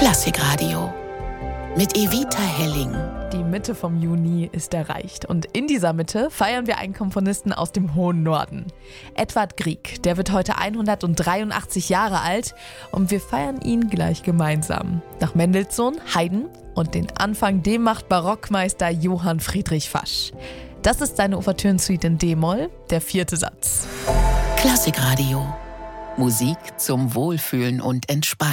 Klassikradio mit Evita Helling. Die Mitte vom Juni ist erreicht und in dieser Mitte feiern wir einen Komponisten aus dem hohen Norden. Edvard Grieg, der wird heute 183 Jahre alt und wir feiern ihn gleich gemeinsam. Nach Mendelssohn, Haydn und den Anfang, dem macht Barockmeister Johann Friedrich Fasch. Das ist seine Ouvertürensuite in D-Moll, der 4. Satz. Klassikradio. Musik zum Wohlfühlen und Entspannen.